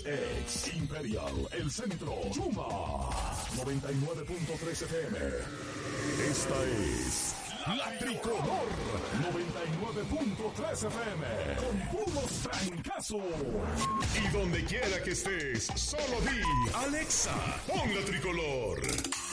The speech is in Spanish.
Ex Imperial, El Centro, Chuma, 99.3 FM. Esta es La Tricolor, 99.3 FM, con puros trancazos. Y donde quiera que estés, solo di, Alexa, pon La Tricolor.